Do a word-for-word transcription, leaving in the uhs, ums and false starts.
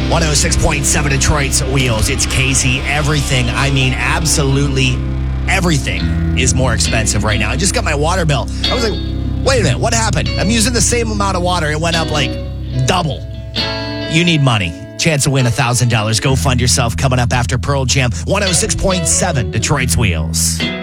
one oh six point seven Detroit's Wheels. It's Casey. Everything, I mean, absolutely everything is more expensive right now. I just got my water bill. I was like, wait a minute, what happened? I'm using the same amount of water. It went up like double. You need money. Chance to win one thousand dollars. Go fund yourself coming up after Pearl Jam. one oh six point seven Detroit's Wheels.